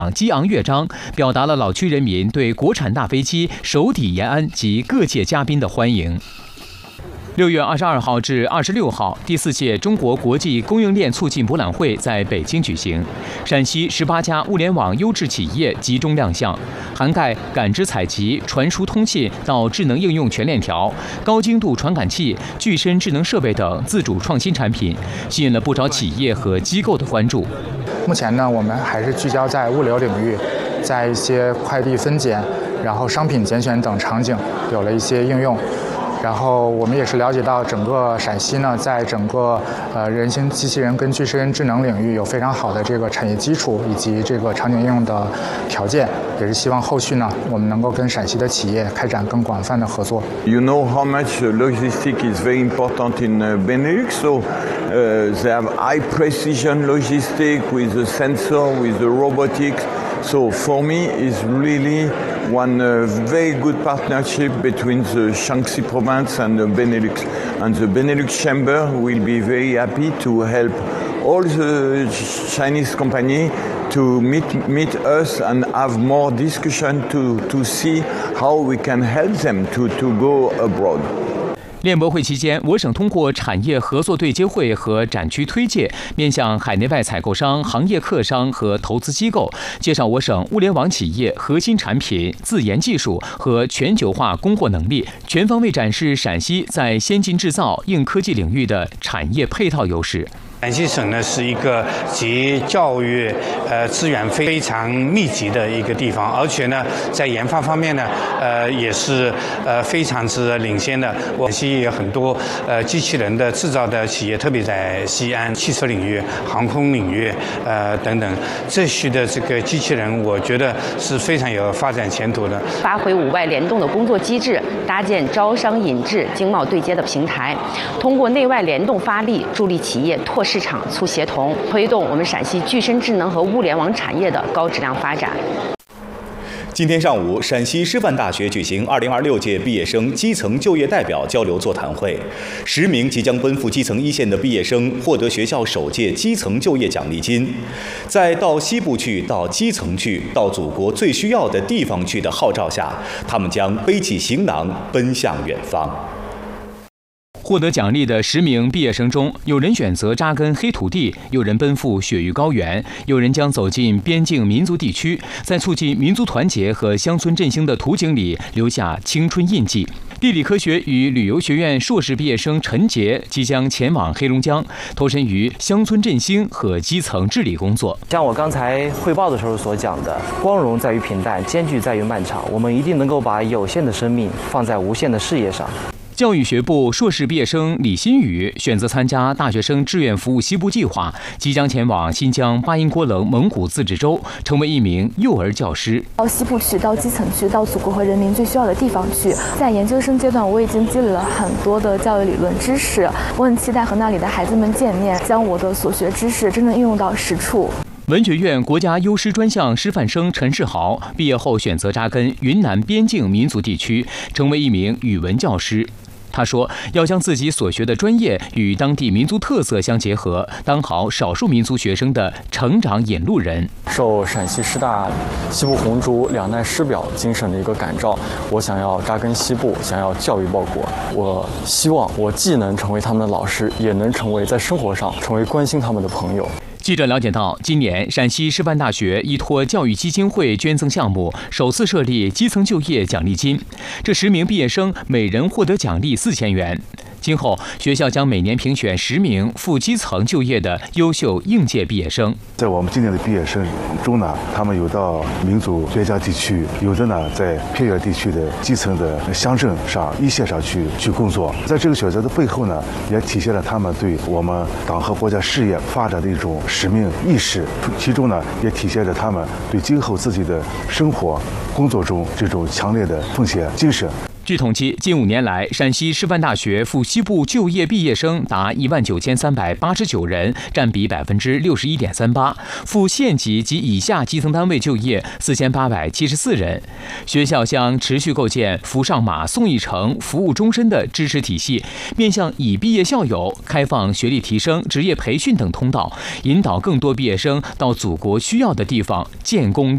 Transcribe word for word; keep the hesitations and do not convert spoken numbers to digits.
激昂乐章，表达了老区人民对国产大飞机首抵延安及各界嘉宾的欢迎。六月二十二号至二十六号，第四届中国国际供应链促进博览会在北京举行。陕西十八家物联网优质企业集中亮相，涵盖感知采集、传输通信到智能应用全链条、高精度传感器、具身智能设备等自主创新产品，吸引了不少企业和机构的关注。 目前呢，我们还是聚焦在物流领域，在一些快递分拣、然后商品拣选等场景有了一些应用。然后我们也是了解到，整个陕西呢，在整个呃人形机器人跟具身智能领域有非常好的这个产业基础以及这个场景应用的条件，也是希望后续呢，我们能够跟陕西的企业开展更广泛的合作。 You know how much logistics is very important in Benelux, so uh, they have high precision logistics with the sensor, with the robotics. So for me, it's really one uh, very good partnership between the Shanxi province and the Benelux. And the Benelux Chamber will be very happy to help all the Chinese companies to meet, meet us and have more discussion to, to see how we can help them to, to go abroad. 链博会期间，我省通过产业合作对接会和展区推介，面向海内外采购商、行业客商和投资机构，介绍我省物联网企业核心产品、自研技术和全球化供货能力，全方位展示陕西在先进制造、硬科技领域的产业配套优势。 陕西省呢是一个集教育呃资源非常密集的一个地方，而且呢在研发方面呢呃也是呃非常之领先的。陕西也有很多呃机器人的制造的企业，特别在西安汽车领域、航空领域呃等等这些的这个机器人，我觉得是非常有发展前途的。 发挥五外联动的工作机制，搭建招商引智、经贸对接的平台，通过内外联动发力，助力企业拓市场促协同，推动我们陕西具身智能和物联网产业的高质量发展。 今天上午，陕西师范大学举行二零二六届毕业生基层就业代表交流座谈会，十名即将奔赴基层一线的毕业生获得学校首届基层就业奖励金，在到西部去、到基层去、到祖国最需要的地方去的号召下，他们将背起行囊奔向远方。 获得奖励的十名毕业生中，有人选择扎根黑土地，有人奔赴雪域高原，有人将走进边境民族地区，在促进民族团结和乡村振兴的图景里留下青春印记。地理科学与旅游学院硕士毕业生陈杰即将前往黑龙江，投身于乡村振兴和基层治理工作。 像我刚才汇报的时候所讲的，光荣在于平淡，艰巨在于漫长。我们一定能够把有限的生命放在无限的事业上。 教育学部硕士毕业生李新宇选择参加大学生志愿服务西部计划，即将前往新疆巴音郭楞蒙古自治州，成为一名幼儿教师。 到西部去，到基层去，到祖国和人民最需要的地方去。在研究生阶段，我已经积累了很多的教育理论知识，我很期待和那里的孩子们见面，将我的所学知识真正应用到实处。 文学院国家优师专项师范生陈世豪毕业后选择扎根云南边境民族地区，成为一名语文教师。 他说：“要将自己所学的专业与当地民族特色相结合，当好少数民族学生的成长引路人。” 受陕西师大西部红烛两难师表精神的一个感召，我想要扎根西部，想要教育报国。我希望我既能成为他们的老师，也能成为在生活上成为关心他们的朋友。 记者了解到，今年陕西师范大学依托教育基金会捐赠项目，首次设立基层就业奖励金，这十名毕业生每人获得奖励四千元。今后，学校将每年评选十名赴基层就业的优秀应届毕业生。 在我们今年的毕业生中呢，他们有到民族边疆地区，有的呢在偏远地区的基层的乡镇上、一线上去去工作。在这个选择的背后呢，也体现了他们对我们党和国家事业发展的一种使命意识，其中呢也体现着他们对今后自己的生活、工作中这种强烈的奉献精神。 据统计，近五年来，陕西师范大学赴西部就业毕业生达一万九千三百八十九人，占比百分之六十一点三八；赴县级及以下基层单位就业四千八百七十四人。学校将持续构建扶上马、送一程、服务终身的支持体系，面向已毕业校友开放学历提升、职业培训等通道，引导更多毕业生到祖国需要的地方建功立业。